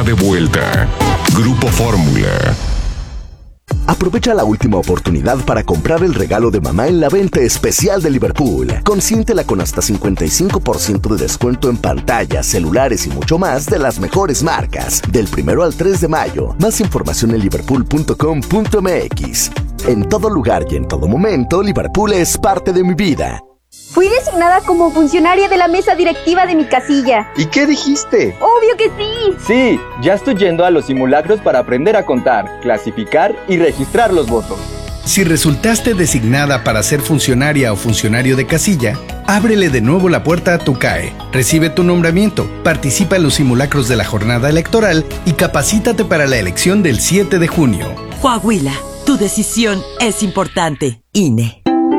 está de vuelta. Grupo Fórmula. Aprovecha la última oportunidad para comprar el regalo de mamá en la venta especial de Liverpool. Consiéntela con hasta 55% de descuento en pantallas, celulares y mucho más de las mejores marcas. Del 1 al 3 de mayo. Más información en liverpool.com.mx. En todo lugar y en todo momento, Liverpool es parte de mi vida. Fui designada como funcionaria de la mesa directiva de mi casilla. ¿Y qué dijiste? ¡Obvio que sí! Sí, ya estoy yendo a los simulacros para aprender a contar, clasificar y registrar los votos. Si resultaste designada para ser funcionaria o funcionario de casilla, ábrele de nuevo la puerta a tu CAE, recibe tu nombramiento, participa en los simulacros de la jornada electoral y capacítate para la elección del 7 de junio. Coahuila, tu decisión es importante. INE.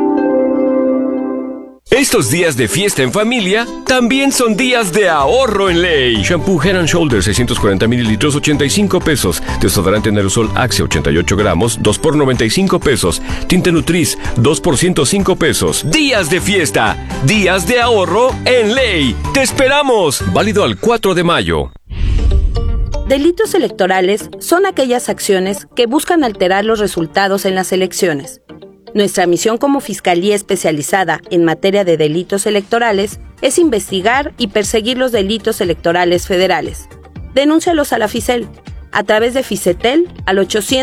Estos días de fiesta en familia también son días de ahorro en ley. Shampoo Head & Shoulders 640 mililitros, 85 pesos. Desodorante en aerosol Axe 88 gramos, 2 por 95 pesos. Tinte Nutriz, 2 por 105 pesos. Días de fiesta, días de ahorro en ley. ¡Te esperamos! Válido al 4 de mayo. Delitos electorales son aquellas acciones que buscan alterar los resultados en las elecciones. Nuestra misión como Fiscalía Especializada en materia de delitos electorales es investigar y perseguir los delitos electorales federales. Denúncialos a la FICEL a través de Ficetel al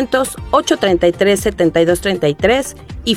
800-833-7233 y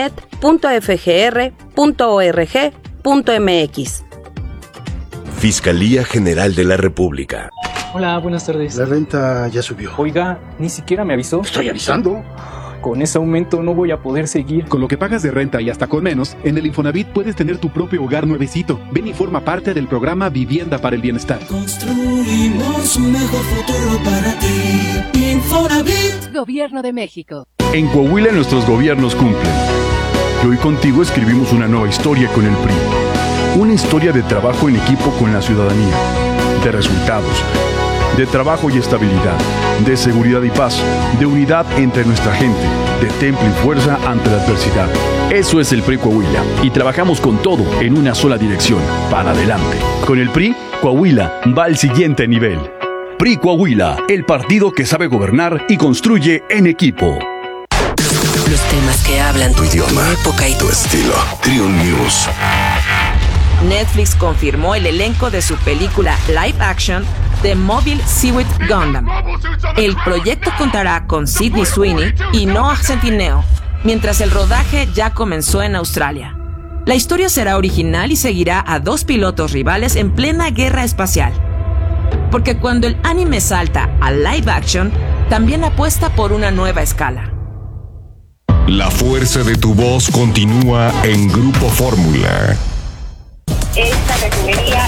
ficenet.fgr.org.mx. Fiscalía General de la República. Hola, buenas tardes. La renta ya subió. Oiga, ni siquiera me avisó. Estoy avisando. Con ese aumento no voy a poder seguir. Con lo que pagas de renta y hasta con menos, en el Infonavit puedes tener tu propio hogar nuevecito. Ven y forma parte del programa Vivienda para el Bienestar. Construimos un mejor futuro para ti. Infonavit. Gobierno de México. En Coahuila nuestros gobiernos cumplen. Y hoy contigo escribimos una nueva historia con el PRI. Una historia de trabajo en equipo con la ciudadanía. De resultados. De trabajo y estabilidad, de seguridad y paz, de unidad entre nuestra gente, de temple y fuerza ante la adversidad. Eso es el PRI Coahuila, y trabajamos con todo en una sola dirección, para adelante. Con el PRI, Coahuila va al siguiente nivel. PRI Coahuila, el partido que sabe gobernar y construye en equipo. Los temas que hablan tu idioma, tu época y tu estilo. Triun News. Netflix confirmó el elenco de su película live action The Mobile Suit Gundam. El proyecto contará con Sydney Sweeney y Noah Centineo, mientras el rodaje ya comenzó en Australia. La historia será original y seguirá a dos pilotos rivales en plena guerra espacial. Porque cuando el anime salta a live action, también apuesta por una nueva escala. La fuerza de tu voz continúa en Grupo Fórmula. Esta refinería...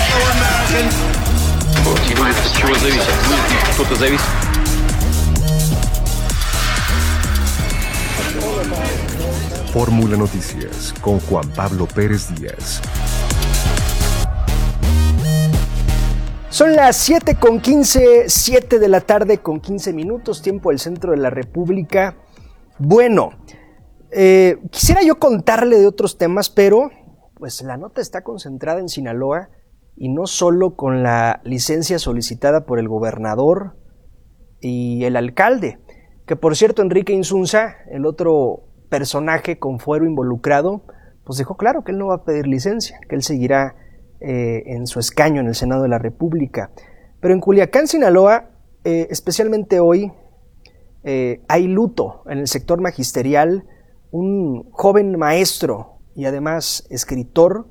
Fórmula Noticias con Juan Pablo Pérez Díaz. Son las 7:15, 7 de la tarde con 15 minutos, tiempo del centro de la República. Bueno, quisiera yo contarle de otros temas, pero pues la nota está concentrada en Sinaloa y no solo con la licencia solicitada por el gobernador y el alcalde, que por cierto Enrique Insunza, el otro personaje con fuero involucrado, pues dejó claro que él no va a pedir licencia, que él seguirá en su escaño en el Senado de la República. Pero en Culiacán, Sinaloa, especialmente hoy, hay luto en el sector magisterial. Un joven maestro y además escritor,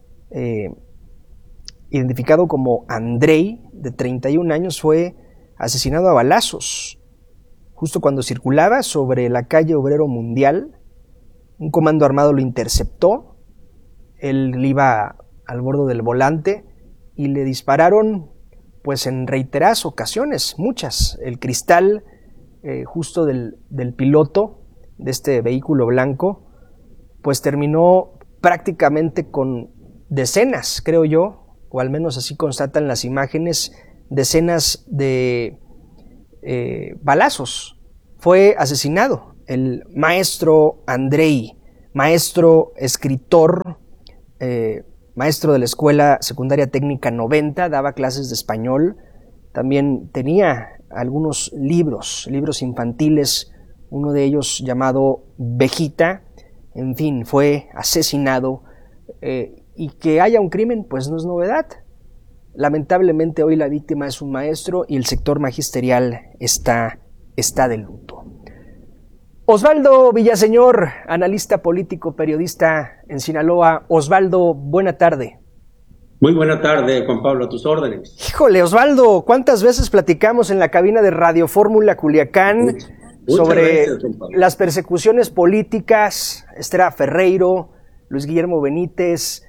identificado como Andrei, de 31 años, fue asesinado a balazos justo cuando circulaba sobre la calle Obrero Mundial. Un comando armado lo interceptó, él iba al borde del volante y le dispararon pues en reiteradas ocasiones, muchas. El cristal justo del piloto de este vehículo blanco pues terminó prácticamente con decenas, creo yo, o al menos así constatan las imágenes, decenas de balazos. Fue asesinado el maestro Andrei, maestro, escritor, maestro de la Escuela Secundaria Técnica 90, daba clases de español también tenía algunos libros infantiles, uno de ellos llamado Vejita. En fin, fue asesinado, y que haya un crimen pues no es novedad. Lamentablemente hoy la víctima es un maestro y el sector magisterial está de luto. Osvaldo Villaseñor, analista político, periodista en Sinaloa. Osvaldo, buena tarde. Muy buena tarde, Juan Pablo, a tus órdenes. Híjole, Osvaldo, ¿cuántas veces platicamos en la cabina de Radio Fórmula Culiacán sobre las persecuciones políticas? Estera Ferreiro, Luis Guillermo Benítez,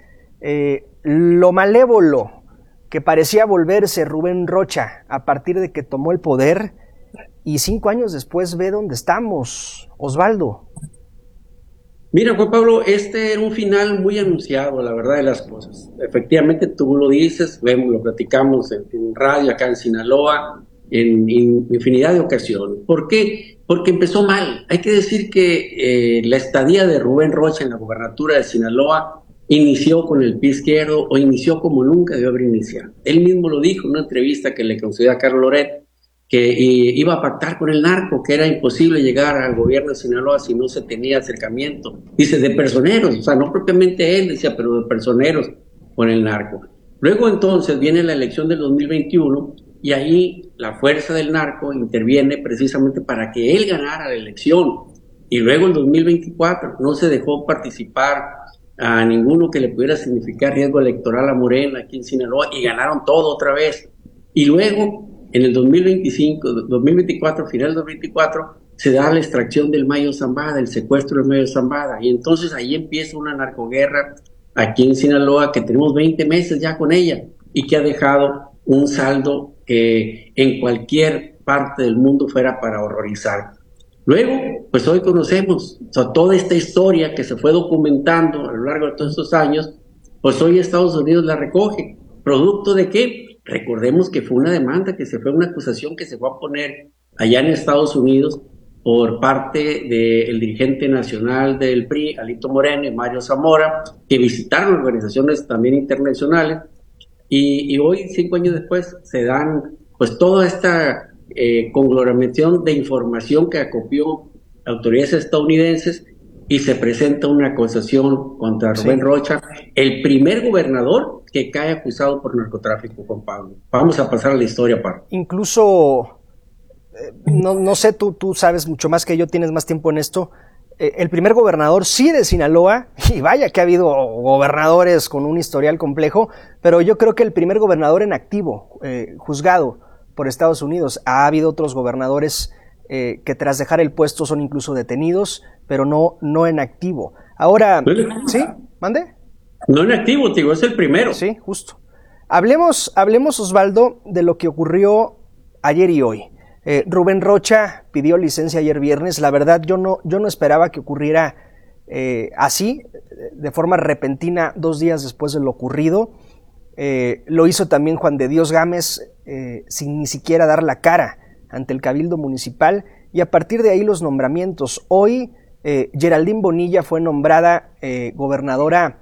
lo malévolo que parecía volverse Rubén Rocha a partir de que tomó el poder, y 5 años después ve dónde estamos, Osvaldo. Mira, Juan Pablo, este era un final muy anunciado, la verdad de las cosas. Efectivamente, tú lo dices, lo platicamos en radio acá en Sinaloa, en infinidad de ocasiones. ¿Por qué? Porque empezó mal. Hay que decir que la estadía de Rubén Rocha en la gobernatura de Sinaloa inició con el pie izquierdo, o inició como nunca debió haber iniciado. Él mismo lo dijo en una entrevista que le concedió a Carlos Loret, que iba a pactar con el narco, que era imposible llegar al gobierno de Sinaloa si no se tenía acercamiento. Dice, de personeros, o sea, no propiamente él, decía, pero de personeros con el narco. Luego entonces viene la elección del 2021, y ahí la fuerza del narco interviene precisamente para que él ganara la elección. Y luego en 2024 no se dejó participar a ninguno que le pudiera significar riesgo electoral a Morena aquí en Sinaloa, y ganaron todo otra vez. Y luego en el 2024, final del 2024, se da la extracción del Mayo Zambada, el secuestro del Mayo Zambada, y entonces ahí empieza una narcoguerra aquí en Sinaloa, que tenemos 20 meses ya con ella, y que ha dejado un saldo que en cualquier parte del mundo fuera para horrorizar. Luego, pues hoy conocemos, o sea, toda esta historia que se fue documentando a lo largo de todos estos años, pues hoy Estados Unidos la recoge. ¿Producto de qué? Recordemos que fue una demanda, una acusación que se fue a poner allá en Estados Unidos por parte del dirigente nacional del PRI, Alito Moreno y Mario Zamora, que visitaron organizaciones también internacionales, y hoy, 5 años después, se dan pues toda esta conglomeración de información que acopió autoridades estadounidenses, y se presenta una acusación contra Rubén Rocha, el primer gobernador que cae acusado por narcotráfico, Juan Pablo. Vamos a pasar a la historia, Pablo. Incluso, no sé, tú sabes mucho más que yo, tienes más tiempo en esto, el primer gobernador sí de Sinaloa, y vaya que ha habido gobernadores con un historial complejo, pero yo creo que el primer gobernador en activo, juzgado por Estados Unidos. Ha habido otros gobernadores que tras dejar el puesto son incluso detenidos, pero no en activo. Ahora, ¿sí? ¿Mande? No en activo, tío, es el primero. Sí, justo. Hablemos, Osvaldo, de lo que ocurrió ayer y hoy. Rubén Rocha pidió licencia ayer viernes. La verdad, yo no esperaba que ocurriera así, de forma repentina, 2 días después de lo ocurrido. Lo hizo también Juan de Dios Gámez, sin ni siquiera dar la cara ante el Cabildo Municipal, y a partir de ahí los nombramientos. Hoy Geraldine Bonilla fue nombrada gobernadora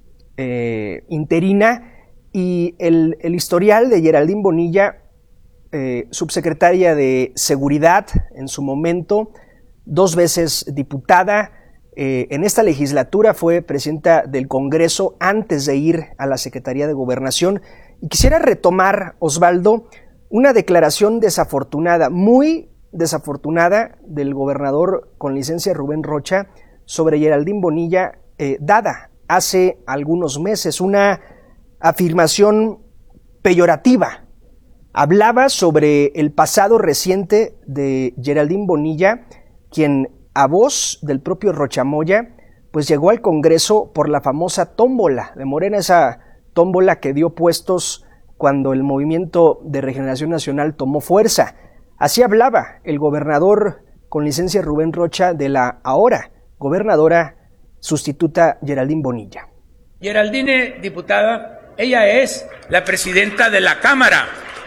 interina, y el historial de Geraldine Bonilla, subsecretaria de Seguridad en su momento, 2 veces diputada, en esta legislatura fue presidenta del Congreso antes de ir a la Secretaría de Gobernación. Y quisiera retomar, Osvaldo, una declaración desafortunada, muy desafortunada, del gobernador con licencia Rubén Rocha sobre Geraldine Bonilla, dada hace algunos meses, una afirmación peyorativa. Hablaba sobre el pasado reciente de Geraldine Bonilla, quien a voz del propio Rocha Moya, pues llegó al Congreso por la famosa tómbola de Morena, esa tómbola que dio puestos cuando el Movimiento de Regeneración Nacional tomó fuerza. Así hablaba el gobernador con licencia Rubén Rocha de la ahora gobernadora sustituta Geraldine Bonilla. Geraldine, diputada, ella es la presidenta de la Cámara.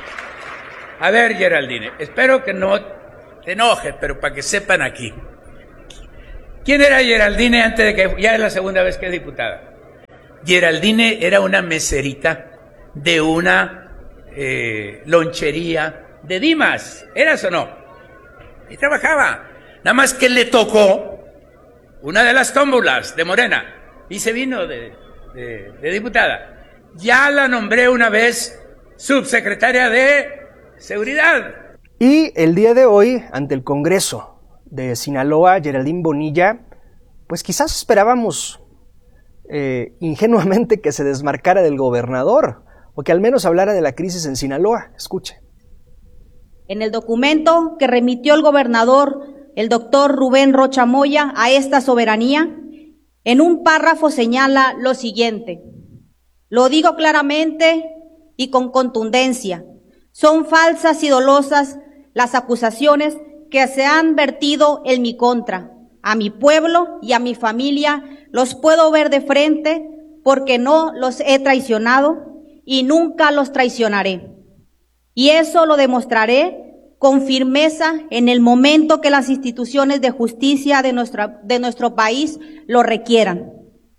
A ver, Geraldine, espero que no te enojes, pero para que sepan aquí. ¿Quién era Geraldine antes de que ya es la segunda vez que es diputada? Geraldine era una meserita de una lonchería de Dimas. ¿Eras o no? Ahí trabajaba. Nada más que le tocó una de las tómbolas de Morena y se vino de diputada. Ya la nombré una vez subsecretaria de Seguridad. Y el día de hoy, ante el Congreso de Sinaloa, Geraldine Bonilla, pues quizás esperábamos ingenuamente que se desmarcara del gobernador, o que al menos hablara de la crisis en Sinaloa. Escuche. En el documento que remitió el gobernador, el doctor Rubén Rocha Moya, a esta soberanía, en un párrafo señala lo siguiente: lo digo claramente y con contundencia, son falsas y dolosas las acusaciones que se han vertido en mi contra. A mi pueblo y a mi familia los puedo ver de frente porque no los he traicionado y nunca los traicionaré. Y eso lo demostraré con firmeza en el momento que las instituciones de justicia de nuestro país lo requieran.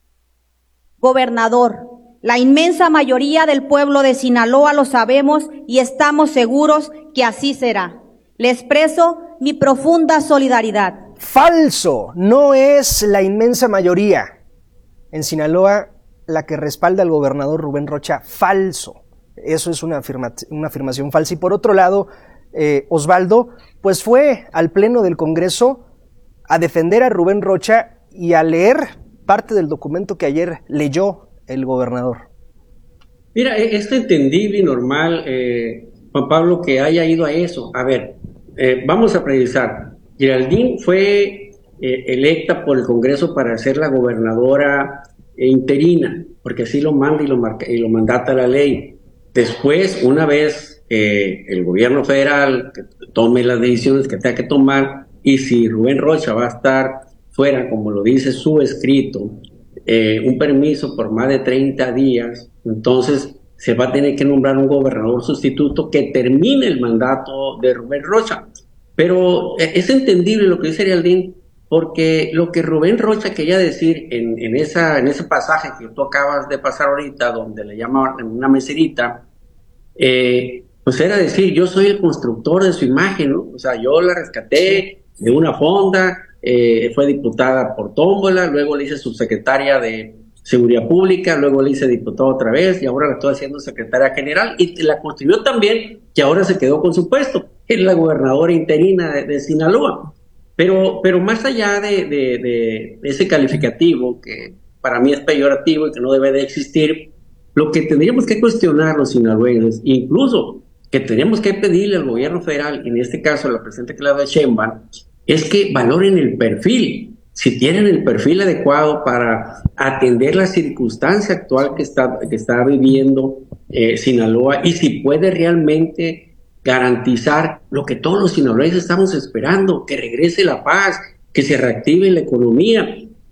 Gobernador, la inmensa mayoría del pueblo de Sinaloa lo sabemos y estamos seguros que así será. Le expreso mi profunda solidaridad. Falso, no es la inmensa mayoría en Sinaloa la que respalda al gobernador Rubén Rocha. Falso. Eso es una afirmación falsa. Y por otro lado, Osvaldo, pues fue al Pleno del Congreso a defender a Rubén Rocha y a leer parte del documento que ayer leyó el gobernador. Mira, es entendible y normal, Juan Pablo, que haya ido a eso. A ver, vamos a precisar. Geraldine fue electa por el Congreso para ser la gobernadora interina, porque así lo manda y lo mandata la ley. Después, una vez el gobierno federal tome las decisiones que tenga que tomar, y si Rubén Rocha va a estar fuera, como lo dice su escrito, un permiso por más de 30 días, entonces se va a tener que nombrar un gobernador sustituto que termine el mandato de Rubén Rocha. Pero es entendible lo que dice Geraldine, porque lo que Rubén Rocha quería decir en ese pasaje que tú acabas de pasar ahorita, donde le llaman una meserita, pues era decir, yo soy el constructor de su imagen, ¿no? O sea, yo la rescaté de una fonda, fue diputada por tómbola, luego le hice subsecretaria de Seguridad Pública, luego le hice diputada otra vez y ahora la estoy haciendo secretaria general, y la construyó también, que ahora se quedó con su puesto, es la gobernadora interina de Sinaloa. Pero más allá de ese calificativo, que para mí es peyorativo y que no debe de existir, lo que tendríamos que cuestionar los sinaloenses, incluso que tenemos que pedirle al gobierno federal, en este caso a la presidenta Claudia Sheinbaum, es que valoren el perfil, si tienen el perfil adecuado para atender la circunstancia actual que está viviendo Sinaloa, y si puede realmente garantizar lo que todos los sinaloenses estamos esperando, que regrese la paz, que se reactive la economía.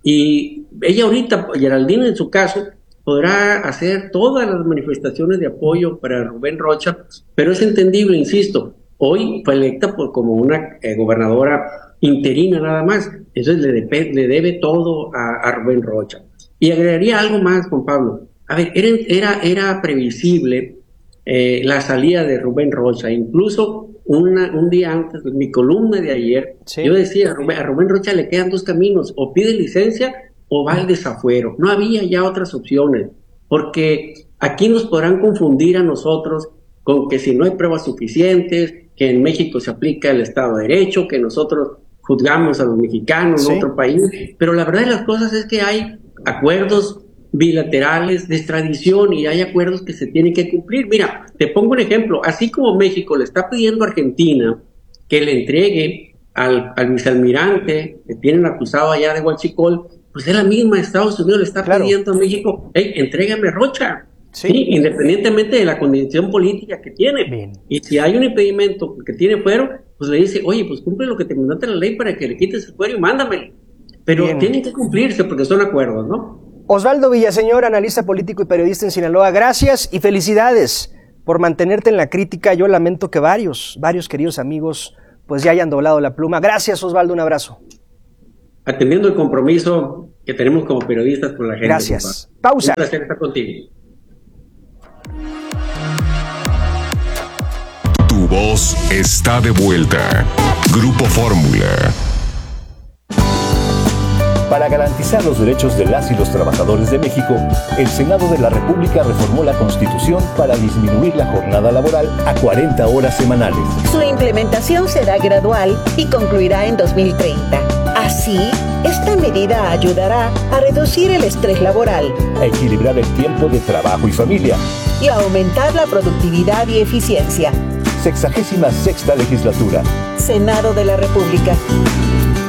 Y ella ahorita, Geraldine en su caso, podrá hacer todas las manifestaciones de apoyo para Rubén Rocha, pero es entendible, insisto, hoy fue electa como una gobernadora interina nada más, entonces le debe todo a Rubén Rocha. Y agregaría algo más, Juan Pablo. A ver, era previsible la salida de Rubén Rocha, incluso un día antes de mi columna de ayer, sí, yo decía, a Rubén Rocha le quedan dos caminos, o pide licencia o va al desafuero. No había ya otras opciones, porque aquí nos podrán confundir a nosotros con que si no hay pruebas suficientes, que en México se aplica el Estado de Derecho, que nosotros juzgamos a los mexicanos, sí, en otro país, pero la verdad de las cosas es que hay acuerdos bilaterales de extradición y hay acuerdos que se tienen que cumplir. Mira, te pongo un ejemplo, así como México le está pidiendo a Argentina que le entregue al vicealmirante que tienen acusado allá de Huachicol, pues es la misma, Estados Unidos le está pidiendo a México, hey, entrégame a Rocha, sí, independientemente de la condición política que tiene. Bien. Y si hay un impedimento que tiene fuero, pues le dice, oye, pues cumple lo que te mandaste la ley para que le quites el fuero y mándame. Pero bien, tienen que cumplirse porque son acuerdos, ¿no? Osvaldo Villaseñor, analista político y periodista en Sinaloa, gracias y felicidades por mantenerte en la crítica. Yo lamento que varios queridos amigos pues ya hayan doblado la pluma. Gracias, Osvaldo, un abrazo. Atendiendo el compromiso que tenemos como periodistas con la gente. Gracias. Pausa. Un placer estar contigo. voz está de vuelta. Grupo Fórmula. Para garantizar los derechos de las y los trabajadores de México, el Senado de la República reformó la Constitución para disminuir la jornada laboral a 40 horas semanales. Su implementación será gradual y concluirá en 2030. Así, esta medida ayudará a reducir el estrés laboral, a equilibrar el tiempo de trabajo y familia y a aumentar la productividad y eficiencia. 66ª legislatura. Senado de la República.